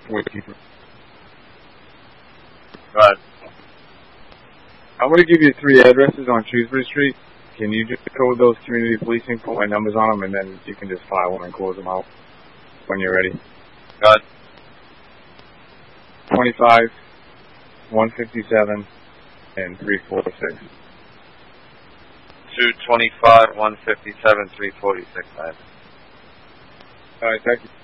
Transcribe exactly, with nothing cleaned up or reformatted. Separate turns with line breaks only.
Wiki.
Right.
I'm going to give you three addresses on Shrewsbury Street. Can you just code those community policing, put my numbers on them, and then you can just file them and close them out when you're ready.
Got
twenty-five, one fifty-seven, and three forty-six.
two twenty-five, one fifty-seven, three forty-six, man.
All right, thank you.